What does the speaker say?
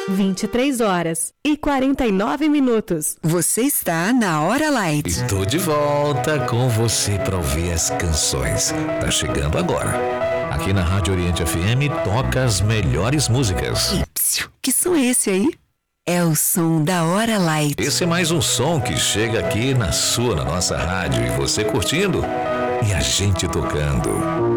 23h49. Você está na Hora Light. Estou de volta com você para ouvir as canções. Tá chegando agora. Aqui na Rádio Oriente FM toca as melhores músicas. Que som é esse aí? É o som da Hora Light. Esse é mais um som que chega aqui na nossa rádio e você curtindo e a gente tocando.